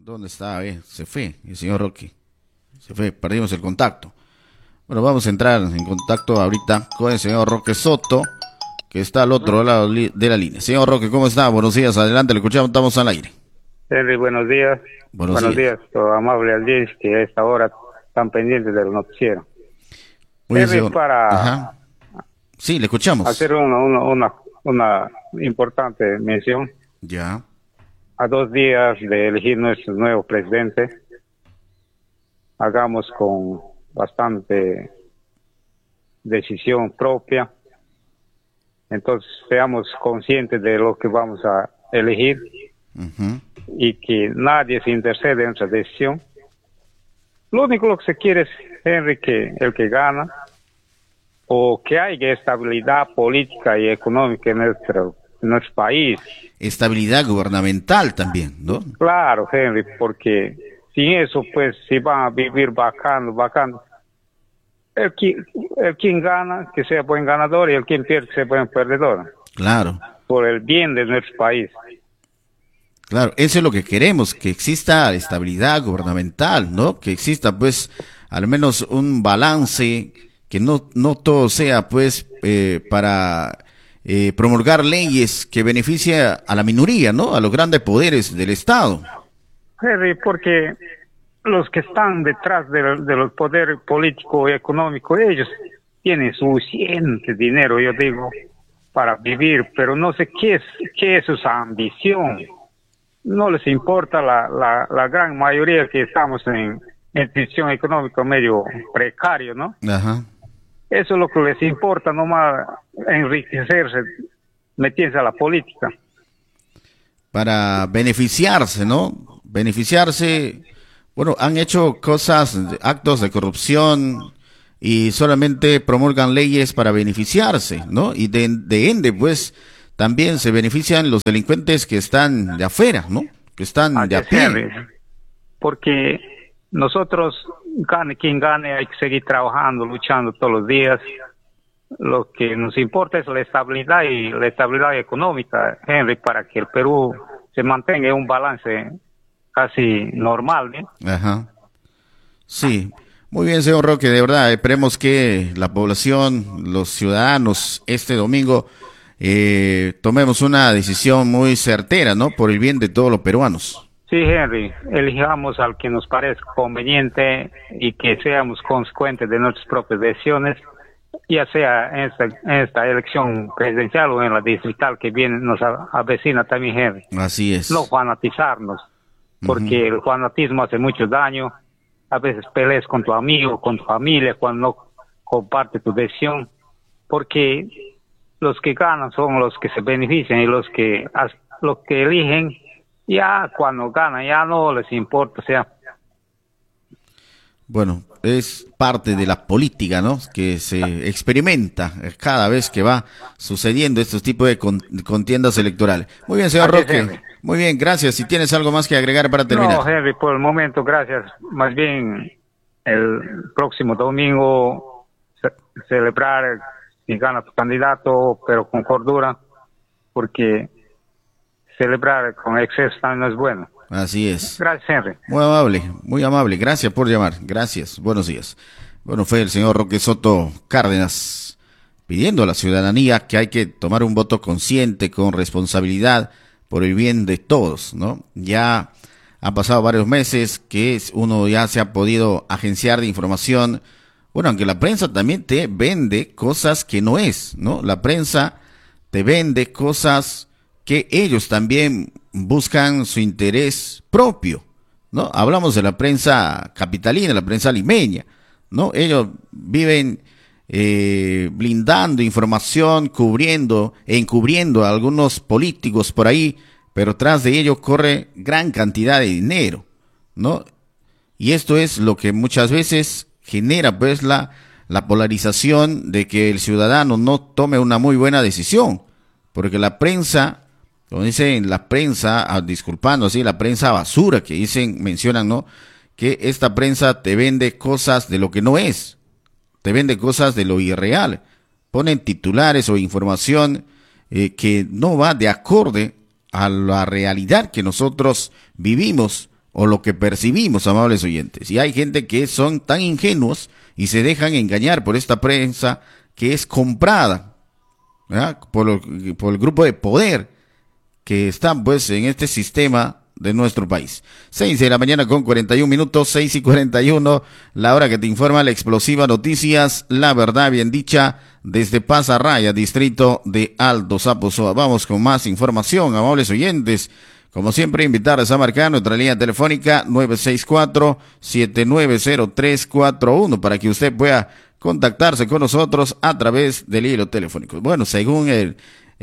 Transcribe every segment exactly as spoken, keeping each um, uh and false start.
¿Dónde está? Eh? Se fue el señor Roque. Se fue, perdimos el contacto. Bueno, vamos a entrar en contacto ahorita con el señor Roque Soto, que está al otro lado de la línea. Señor Roque, ¿cómo está? Buenos días, adelante, le escuchamos, estamos al aire. Henry, buenos días. Buenos, buenos días, días todo amable audiencia que a esta hora están pendientes del noticiero. Muy bien, Henry, señor. para Ajá. Sí, le escuchamos. hacer una, una, una, una importante mención. Ya. A dos días de elegir nuestro nuevo presidente, hagamos con bastante decisión propia. Entonces, seamos conscientes de lo que vamos a elegir. Uh-huh. Y que nadie se intercede en nuestra decisión. Lo único lo que se quiere es, Henry, que el que gana, o que haya estabilidad política y económica en nuestro, en nuestro país. Estabilidad gubernamental también, ¿no? Claro, Henry, porque sin eso, pues, si van a vivir bacano, bacano. El, quien, el quien gana, que sea buen ganador, y el quien pierde, que sea buen perdedor. Claro. Por el bien de nuestro país. Claro, eso es lo que queremos, que exista estabilidad gubernamental, ¿no? Que exista, pues, al menos un balance, que no, no todo sea, pues, eh, para eh, promulgar leyes que beneficien a la minoría, ¿no? A los grandes poderes del Estado. Henry, porque los que están detrás de, de los poderes políticos y económicos, ellos tienen suficiente dinero, yo digo, para vivir, pero no sé qué es, qué es su ambición. No les importa la, la, la gran mayoría que estamos en, en situación económica medio precario, ¿no? Ajá. Eso es lo que les importa, nomás enriquecerse, metiéndose a la política. Para beneficiarse, ¿no? Beneficiarse, bueno, han hecho cosas, actos de corrupción y solamente promulgan leyes para beneficiarse, ¿no? Y de, de ende, pues, también se benefician los delincuentes que están de afuera, ¿no? Que están de a pie. Porque nosotros, gane quien gane, hay que seguir trabajando, luchando todos los días. Lo que nos importa es la estabilidad y la estabilidad económica, Henry, para que el Perú se mantenga en un balance casi normal, ¿no? Ajá. Sí. Muy bien, señor Roque, de verdad, esperemos que la población, los ciudadanos, este domingo Eh, tomemos una decisión muy certera, ¿no? Por el bien de todos los peruanos. Sí, Henry, elijamos al que nos parezca conveniente y que seamos consecuentes de nuestras propias decisiones, ya sea en esta, en esta elección presidencial o en la distrital que viene, nos avecina también, Henry. Así es. No fanatizarnos, porque uh-huh. el fanatismo hace mucho daño. A veces peleas con tu amigo, con tu familia, cuando no comparte tu decisión, porque los que ganan son los que se benefician y los que los que eligen, ya cuando ganan, ya no les importa, o sea. Bueno, es parte de la política, ¿no? Que se experimenta cada vez que va sucediendo estos tipos de contiendas electorales. Muy bien, señor Roque. Muy bien, gracias. Si tienes algo más que agregar para terminar. No, Henry, por el momento, gracias. Más bien, el próximo domingo ce- celebrar si gana tu candidato, pero con cordura, porque celebrar con exceso también no es bueno. Así es. Gracias, Henry. Muy amable, muy amable. Gracias por llamar. Gracias. Buenos días. Bueno, fue el señor Roque Soto Cárdenas pidiendo a la ciudadanía que hay que tomar un voto consciente, con responsabilidad, por el bien de todos, ¿no? Ya han pasado varios meses que uno ya se ha podido agenciar de información. Bueno, aunque la prensa también te vende cosas que no es, ¿no? La prensa te vende cosas que ellos también buscan su interés propio, ¿no? Hablamos de la prensa capitalina, la prensa limeña, ¿no? Ellos viven eh, blindando información, cubriendo e encubriendo a algunos políticos por ahí, pero tras de ello corre gran cantidad de dinero, ¿no? Y esto es lo que muchas veces genera pues la, la polarización de que el ciudadano no tome una muy buena decisión, porque la prensa, como dicen la prensa, ah, disculpando así, la prensa basura que dicen, mencionan, ¿no? Que esta prensa te vende cosas de lo que no es, te vende cosas de lo irreal, ponen titulares o información eh, que no va de acorde a la realidad que nosotros vivimos o lo que percibimos, amables oyentes. Y hay gente que son tan ingenuos y se dejan engañar por esta prensa que es comprada, ¿verdad? Por, lo, por el grupo de poder que están pues en este sistema de nuestro país. Seis de la mañana con cuarenta y un minutos, seis y cuarenta y uno, la hora que te informa la explosiva noticias, la verdad bien dicha, desde Pasarraya, distrito de Alto Zaposoa. Vamos con más información, amables oyentes. Como siempre, invitarles a marcar nuestra línea telefónica nueve seis cuatro, siete nueve cero, tres cuatro uno para que usted pueda contactarse con nosotros a través del hilo telefónico. Bueno, según el,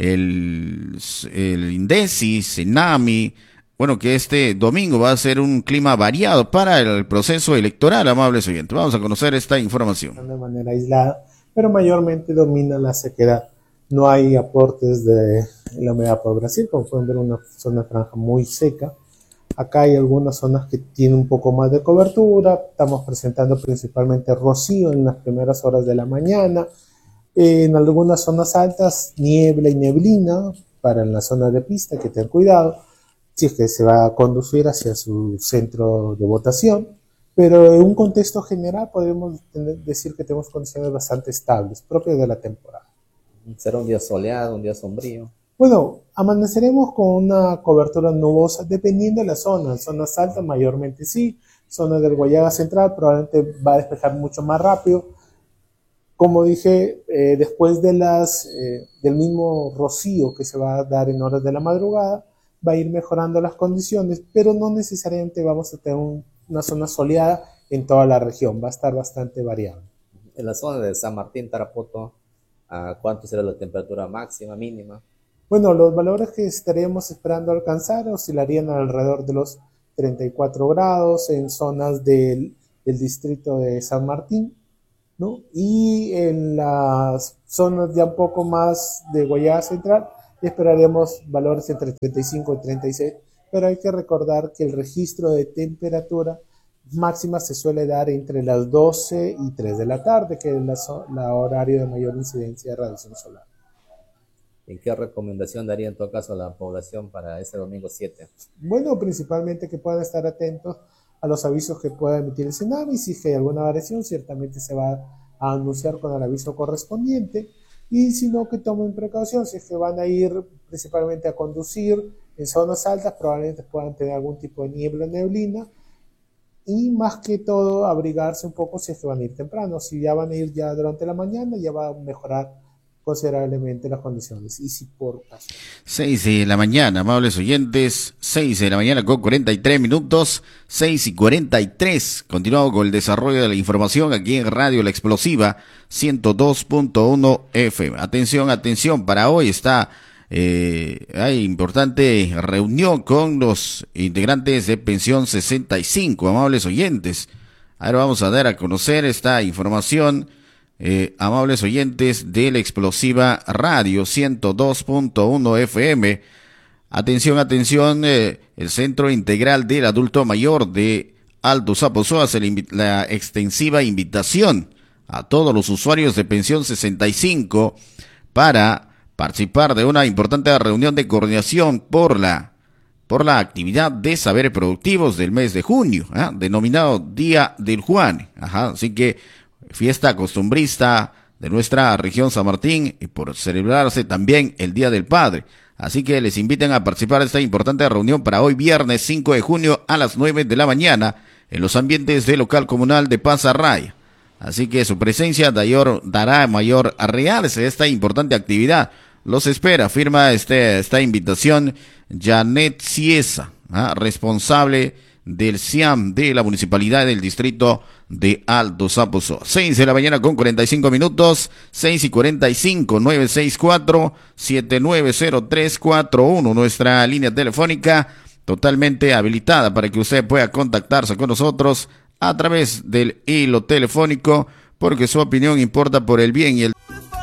el, el INDECI, CENAMI, bueno, que este domingo va a ser un clima variado para el proceso electoral, amables oyentes. Vamos a conocer esta información. De manera aislada, pero mayormente domina la sequedad. No hay aportes de la humedad por Brasil, como pueden ver, una zona franja muy seca. Acá hay algunas zonas que tienen un poco más de cobertura. Estamos presentando principalmente rocío en las primeras horas de la mañana. En algunas zonas altas, niebla y neblina para en la zona de pista, hay que tener cuidado si es que se va a conducir hacia su centro de votación, pero en un contexto general podemos tener, decir que tenemos condiciones bastante estables, propias de la temporada. ¿Será un día soleado, un día sombrío? Bueno, amaneceremos con una cobertura nubosa dependiendo de la zona. En zonas altas mayormente sí, zonas del Guayaga Central probablemente va a despejar mucho más rápido. Como dije, eh, después de las, eh, del mismo rocío que se va a dar en horas de la madrugada, va a ir mejorando las condiciones, pero no necesariamente vamos a tener un, una zona soleada en toda la región, va a estar bastante variable. En la zona de San Martín, Tarapoto, ¿a cuánto será la temperatura máxima, mínima? Bueno, los valores que estaríamos esperando alcanzar oscilarían alrededor de los treinta y cuatro grados en zonas del, del distrito de San Martín, ¿no? Y en las zonas ya un poco más de Guayaga Central, esperaríamos valores entre treinta y cinco y treinta y seis, pero hay que recordar que el registro de temperatura máxima se suele dar entre las doce y tres de la tarde, que es la, la horario de mayor incidencia de radiación solar. ¿En qué recomendación daría en todo caso a la población para ese domingo siete? Bueno, principalmente que puedan estar atentos a los avisos que pueda emitir el CENAMI. Si hay alguna variación, ciertamente se va a anunciar con el aviso correspondiente. Y si no, que tomen precaución, si es que van a ir principalmente a conducir en zonas altas, probablemente puedan tener algún tipo de niebla o neblina, y más que todo abrigarse un poco si es que van a ir temprano. Si ya van a ir ya durante la mañana, ya va a mejorar considerablemente las condiciones. Y si por caso. Seis de la mañana, amables oyentes, seis de la mañana con cuarenta y tres minutos, seis y cuarenta y tres. Continuamos con el desarrollo de la información aquí en Radio La Explosiva ciento dos punto uno F M. Atención, atención, para hoy está, eh, hay importante reunión con los integrantes de Pensión sesenta y cinco, amables oyentes. Ahora vamos a dar a conocer esta información. Eh, amables oyentes de la Explosiva Radio ciento dos punto uno F M. Atención, atención, eh, el Centro Integral del Adulto Mayor de Alto Zaposoa hace la, la extensiva invitación a todos los usuarios de Pensión sesenta y cinco para participar de una importante reunión de coordinación por la por la actividad de saberes productivos del mes de junio, ¿eh? Denominado Día del Juan. Ajá, así que fiesta costumbrista de nuestra región San Martín y por celebrarse también el Día del Padre. Así que les invitan a participar de esta importante reunión para hoy viernes cinco de junio a las nueve de la mañana en los ambientes del local comunal de Pasarraya. Así que su presencia mayor, dará mayor realce a esta importante actividad. Los espera, firma este, esta invitación Janet Ciesa, ¿ah? responsable del C I A M de la Municipalidad del Distrito de Alto Zaposoa. seis de la mañana con cuarenta y cinco minutos, seis y cuarenta y cinco, nueve seis cuatro, siete nueve cero, tres cuatro uno, nuestra línea telefónica totalmente habilitada para que usted pueda contactarse con nosotros a través del hilo telefónico, porque su opinión importa por el bien y el